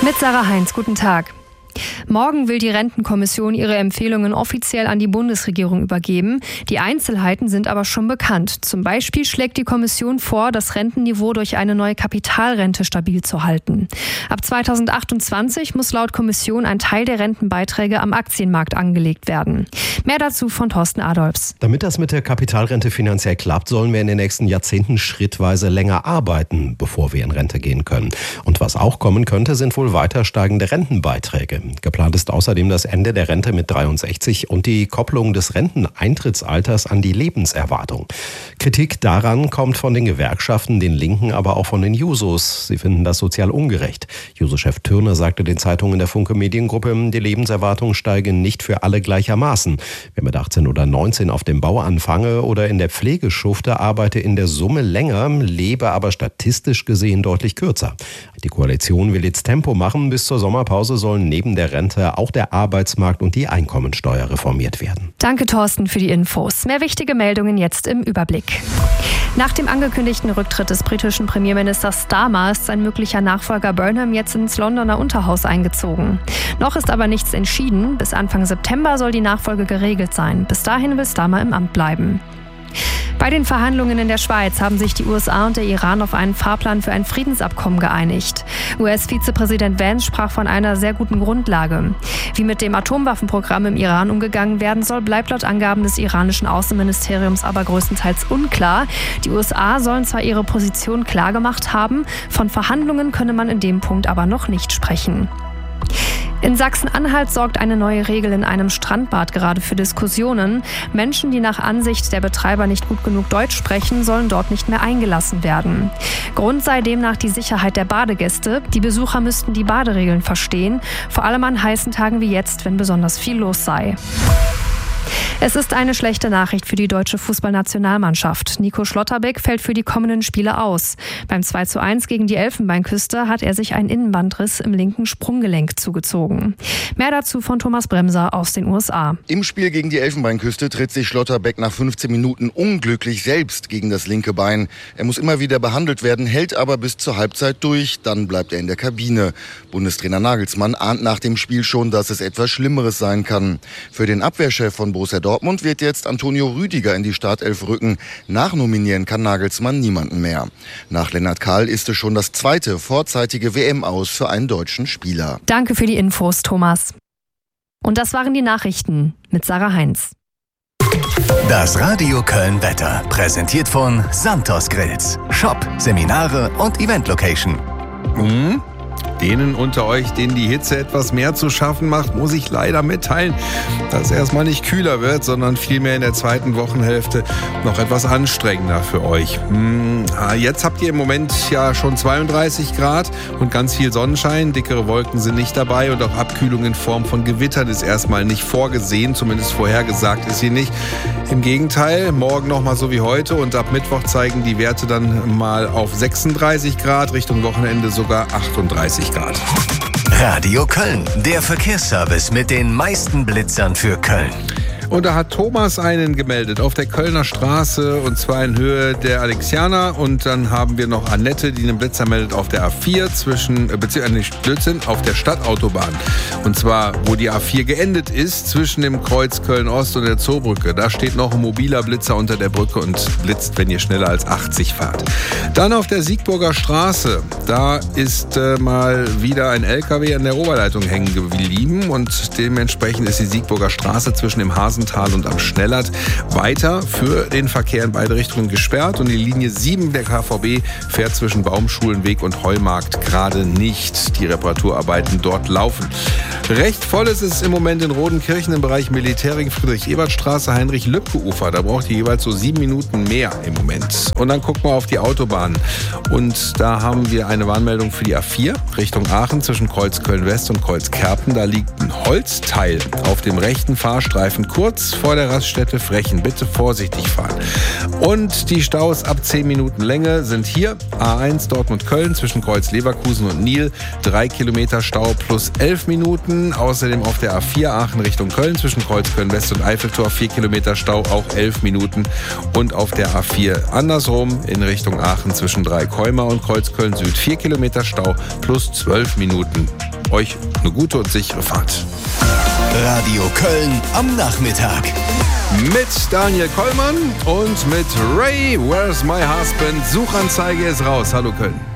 Mit Sarah Heinz, guten Tag. Morgen will die Rentenkommission ihre Empfehlungen offiziell an die Bundesregierung übergeben. Die Einzelheiten sind aber schon bekannt. Zum Beispiel schlägt die Kommission vor, das Rentenniveau durch eine neue Kapitalrente stabil zu halten. Ab 2028 muss laut Kommission ein Teil der Rentenbeiträge am Aktienmarkt angelegt werden. Mehr dazu von Thorsten Adolphs. Damit das mit der Kapitalrente finanziell klappt, sollen wir in den nächsten Jahrzehnten schrittweise länger arbeiten, bevor wir in Rente gehen können. Und was auch kommen könnte, sind wohl weiter steigende Rentenbeiträge. Geplant ist außerdem das Ende der Rente mit 63 und die Kopplung des Renteneintrittsalters an die Lebenserwartung. Kritik daran kommt von den Gewerkschaften, den Linken, aber auch von den Jusos. Sie finden das sozial ungerecht. Juso-Chef Thürner sagte den Zeitungen der Funke Mediengruppe, die Lebenserwartung steige nicht für alle gleichermaßen. Wer mit 18 oder 19 auf dem Bau anfange oder in der Pflege schufte, arbeite in der Summe länger, lebe aber statistisch gesehen deutlich kürzer. Die Koalition will jetzt Tempo machen. Bis zur Sommerpause sollen neben der Rente auch der Arbeitsmarkt und die Einkommensteuer reformiert werden. Danke, Thorsten, für die Infos. Mehr wichtige Meldungen jetzt im Überblick. Nach dem angekündigten Rücktritt des britischen Premierministers Starmer ist sein möglicher Nachfolger Burnham jetzt ins Londoner Unterhaus eingezogen. Noch ist aber nichts entschieden. Bis Anfang September soll die Nachfolge geregelt sein. Bis dahin will Starmer im Amt bleiben. Bei den Verhandlungen in der Schweiz haben sich die USA und der Iran auf einen Fahrplan für ein Friedensabkommen geeinigt. US-Vizepräsident Vance sprach von einer sehr guten Grundlage. Wie mit dem Atomwaffenprogramm im Iran umgegangen werden soll, bleibt laut Angaben des iranischen Außenministeriums aber größtenteils unklar. Die USA sollen zwar ihre Position klargemacht haben, von Verhandlungen könne man in dem Punkt aber noch nicht sprechen. In Sachsen-Anhalt sorgt eine neue Regel in einem Strandbad gerade für Diskussionen. Menschen, die nach Ansicht der Betreiber nicht gut genug Deutsch sprechen, sollen dort nicht mehr eingelassen werden. Grund sei demnach die Sicherheit der Badegäste. Die Besucher müssten die Baderegeln verstehen, vor allem an heißen Tagen wie jetzt, wenn besonders viel los sei. Es ist eine schlechte Nachricht für die deutsche Fußballnationalmannschaft. Nico Schlotterbeck fällt für die kommenden Spiele aus. Beim 2:1 gegen die Elfenbeinküste hat er sich einen Innenbandriss im linken Sprunggelenk zugezogen. Mehr dazu von Thomas Bremser aus den USA. Im Spiel gegen die Elfenbeinküste tritt sich Schlotterbeck nach 15 Minuten unglücklich selbst gegen das linke Bein. Er muss immer wieder behandelt werden, hält aber bis zur Halbzeit durch. Dann bleibt er in der Kabine. Bundestrainer Nagelsmann ahnt nach dem Spiel schon, dass es etwas Schlimmeres sein kann. Für den Abwehrchef von Borussia Dortmund wird jetzt Antonio Rüdiger in die Startelf rücken. Nachnominieren kann Nagelsmann niemanden mehr. Nach Lennart Kahl ist es schon das zweite vorzeitige WM-Aus für einen deutschen Spieler. Danke für die Infos, Thomas. Und das waren die Nachrichten mit Sarah Heinz. Das Radio Köln Wetter, präsentiert von Santos Grills. Shop, Seminare und Event-Location. Denen unter euch, denen die Hitze etwas mehr zu schaffen macht, muss ich leider mitteilen, dass es erstmal nicht kühler wird, sondern vielmehr in der zweiten Wochenhälfte noch etwas anstrengender für euch. Jetzt habt ihr im Moment ja schon 32 Grad und ganz viel Sonnenschein. Dickere Wolken sind nicht dabei und auch Abkühlung in Form von Gewittern ist erstmal nicht vorgesehen, zumindest vorhergesagt ist sie nicht. Im Gegenteil, morgen nochmal so wie heute und ab Mittwoch zeigen die Werte dann mal auf 36 Grad, Richtung Wochenende sogar 38 Grad. Radio Köln, der Verkehrsservice mit den meisten Blitzern für Köln. Und da hat Thomas einen gemeldet auf der Kölner Straße und zwar in Höhe der Alexianer. Und dann haben wir noch Annette, die einen Blitzer meldet auf der A4 auf der Stadtautobahn. Und zwar, wo die A4 geendet ist, zwischen dem Kreuz Köln-Ost und der Zoobrücke. Da steht noch ein mobiler Blitzer unter der Brücke und blitzt, wenn ihr schneller als 80 fahrt. Dann auf der Siegburger Straße, da ist mal wieder ein LKW an der Oberleitung hängen geblieben und dementsprechend ist die Siegburger Straße zwischen dem Hasental und am Schnellert weiter für den Verkehr in beide Richtungen gesperrt und die Linie 7 der KVB fährt zwischen Baumschulenweg und Heumarkt gerade nicht. Die Reparaturarbeiten dort laufen. Recht voll ist es im Moment in Rodenkirchen im Bereich Militärring, Friedrich-Ebert-Straße, Heinrich-Lübke-Ufer. Da braucht ihr jeweils so 7 Minuten mehr im Moment. Und dann gucken wir auf die Autobahn. Und da haben wir eine Warnmeldung für die A4 Richtung Aachen zwischen Kreuz Köln-West und Kreuz Kerpen. Da liegt ein Holzteil auf dem rechten Fahrstreifen kurz vor der Raststätte Frechen. Bitte vorsichtig fahren. Und die Staus ab 10 Minuten Länge sind hier. A1 Dortmund-Köln zwischen Kreuz Leverkusen und Nil. 3 Kilometer Stau plus 11 Minuten. Dann außerdem auf der A4 Aachen Richtung Köln zwischen Kreuzköln West und Eiffeltor 4 Kilometer Stau, auch 11 Minuten. Und auf der A4 andersrum in Richtung Aachen zwischen Dreikäumer und Kreuzköln Süd 4 Kilometer Stau plus 12 Minuten. Euch eine gute und sichere Fahrt. Radio Köln am Nachmittag. Mit Daniel Kollmann und mit Ray, Where's My Husband? Suchanzeige ist raus. Hallo Köln.